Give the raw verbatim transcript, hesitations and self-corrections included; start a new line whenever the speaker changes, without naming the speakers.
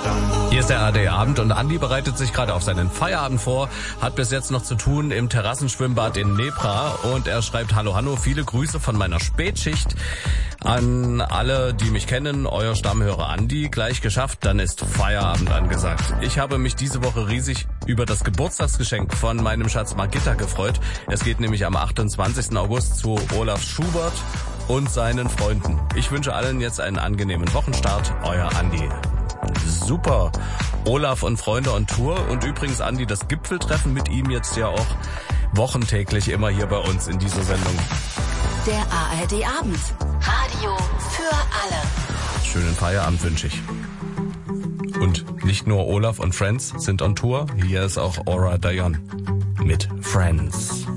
Hier ist der A R D-Abend und Andi bereitet sich gerade auf seinen Feierabend vor, hat bis jetzt noch zu tun im Terrassenschwimmbad in Nebra und er schreibt: Hallo, hallo, viele Grüße von meiner Spätschicht an alle, die mich kennen, euer Stammhörer Andi. Gleich geschafft, dann ist Feierabend angesagt. Ich habe mich diese Woche riesig über das Geburtstagsgeschenk von meinem Schatz Margitta gefreut. Es geht nämlich am achtundzwanzigsten August zu Olaf Schubert und seinen Freunden. Ich wünsche allen jetzt einen angenehmen Wochenstart, euer Andi. Super. Olaf und Freunde on Tour und übrigens Andi, das Gipfeltreffen mit ihm jetzt ja auch wochentäglich immer hier bei uns in dieser Sendung.
Der A R D-Abend. Radio für alle.
Schönen Feierabend wünsche ich. Und nicht nur Olaf und Friends sind on Tour, hier ist auch Aura Dion mit Friends.